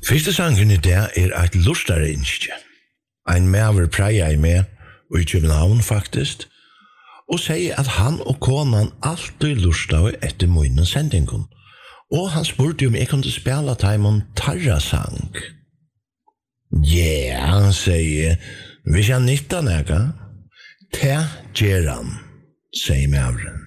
Fyrste sangen I det et lustare innskje. Ein maver preia I med, og I København faktisk, og sier at han og konan alltid lustade etter munnen sendingen. Og han spurte om jeg kunne spela Taimon Tarra-sang. Ja, han sier, hvis jeg nytta nega, ta gjer han, sier maveren.